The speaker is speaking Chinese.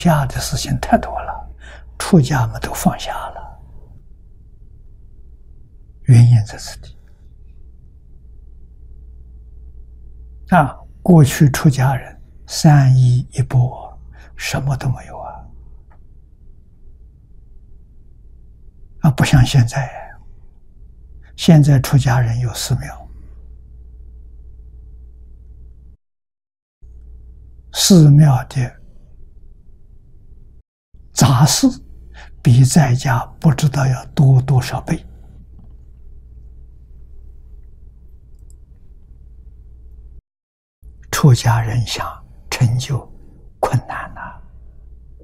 家的事情太多了，出家们都放下了，原因在此地。过去出家人3衣1钵，什么都没有不像现在，现在出家人有寺庙，寺庙的杂事比在家不知道要多多少倍。出家人想成就困难了。